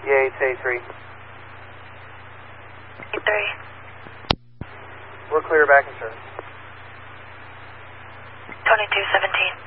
Yeah, it's A3. A3. We're clear back in service. 2217.